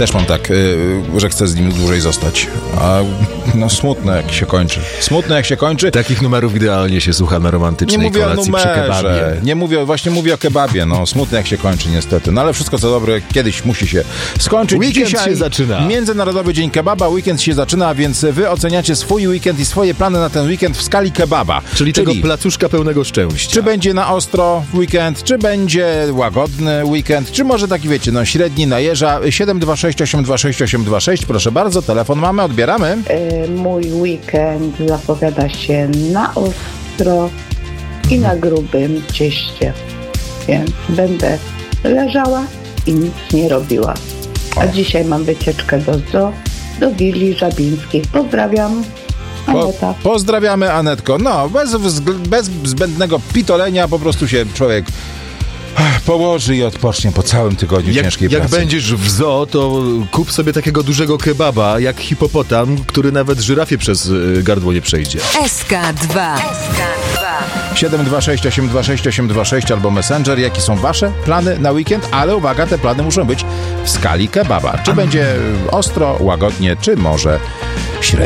Też mam tak, że chcę z nim dłużej zostać. A no smutne jak się kończy. Smutne jak się kończy. Takich numerów idealnie się słucha na romantycznej kolacji przy kebabie. Mówię o kebabie. No smutne jak się kończy niestety. No ale wszystko co dobre kiedyś musi się skończyć. Weekend Dzisiaj się zaczyna. Międzynarodowy Dzień Kebaba. Weekend się zaczyna, więc wy oceniacie swój weekend i swoje plany na ten weekend w skali kebaba. Czyli tego placuszka pełnego szczęścia. Czy będzie na ostro weekend, czy będzie łagodny weekend, czy może taki wiecie, no średni na jeża. 726 826 826. Proszę bardzo, telefon mamy, odbieramy. Mój weekend zapowiada się na ostro i na grubym cieście, więc będę leżała i nic nie robiła. A dzisiaj mam wycieczkę do zoo, do willi żabińskiej. Pozdrawiam. Aneta. Pozdrawiamy, Anetko. No, bez zbędnego pitolenia po prostu się człowiek położy i odpocznie po całym tygodniu ciężkiej pracy. Jak będziesz w zoo, to kup sobie takiego dużego kebaba, jak hipopotam, który nawet żyrafie przez gardło nie przejdzie. SK2 726 826 826 albo Messenger. Jakie są wasze plany na weekend? Ale uwaga, te plany muszą być w skali kebaba. Czy będzie ostro, łagodnie, czy może średnio?